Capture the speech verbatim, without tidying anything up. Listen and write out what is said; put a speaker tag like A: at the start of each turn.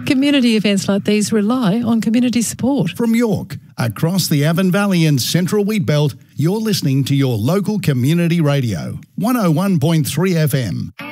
A: Community events like these rely on community support.
B: From York, across the Avon Valley and Central Wheatbelt, you're listening to your local community radio, one oh one point three F M.